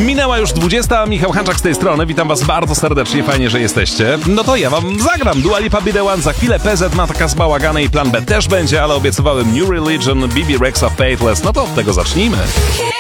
Minęła już 20, Michał Hanczak z tej strony, witam was bardzo serdecznie, fajnie, że jesteście. No to ja wam zagram Dua Lipa Be The One, za chwilę PZ ma taka zbałagane i plan B też będzie, ale obiecywałem New Religion, BB Rexa Faithless, no to od tego zacznijmy.